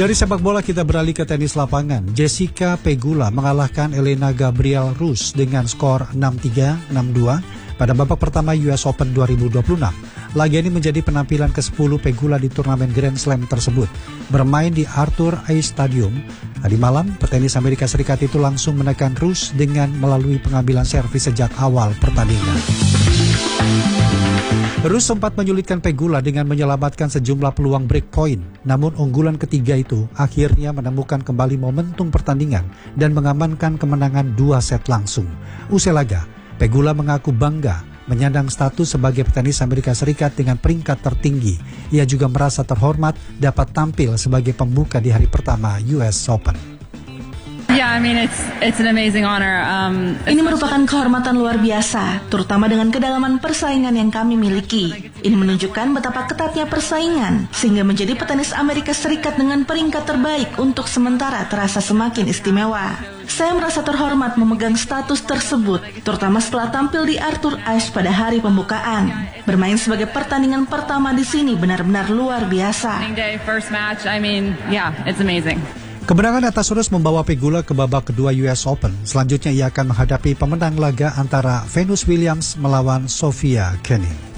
Dari sepak bola kita beralih ke tenis lapangan. Jessica Pegula mengalahkan Elena Gabriel Rus dengan skor 6-3, 6-2 pada babak pertama US Open 2026. Laga ini menjadi penampilan ke-10 Pegula di turnamen Grand Slam tersebut. Bermain di Arthur Ashe Stadium, tadi malam petenis Amerika Serikat itu langsung menekan Rus dengan melalui pengambilan servis sejak awal pertandingan. Rus sempat menyulitkan Pegula dengan menyelamatkan sejumlah peluang break point, namun unggulan ketiga itu akhirnya menemukan kembali momentum pertandingan dan mengamankan kemenangan 2 set langsung. Usai laga, Pegula mengaku bangga menyandang status sebagai petenis Amerika Serikat dengan peringkat tertinggi. Ia juga merasa terhormat dapat tampil sebagai pembuka di hari pertama US Open. It's an amazing honor. Ini merupakan kehormatan luar biasa, terutama dengan kedalaman persaingan yang kami miliki. Ini menunjukkan betapa ketatnya persaingan, sehingga menjadi petenis Amerika Serikat dengan peringkat terbaik untuk sementara terasa semakin istimewa. Saya merasa terhormat memegang status tersebut, terutama setelah tampil di Arthur Ashe pada hari pembukaan. Bermain sebagai pertandingan pertama di sini benar-benar luar biasa. It's amazing. Kemenangan atas Rus membawa Pegula ke babak kedua US Open. Selanjutnya ia akan menghadapi pemenang laga antara Venus Williams melawan Sofia Kenin.